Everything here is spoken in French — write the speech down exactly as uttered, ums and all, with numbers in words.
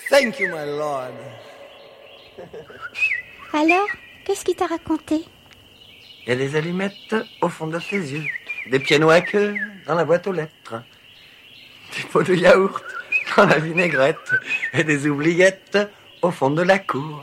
Thank you, my lord. Alors, qu'est-ce qu'il t'a raconté? Il y a des allumettes au fond de ses yeux, des pianos à queue dans la boîte aux lettres, des pots de yaourt dans la vinaigrette et des oubliettes au fond de la cour.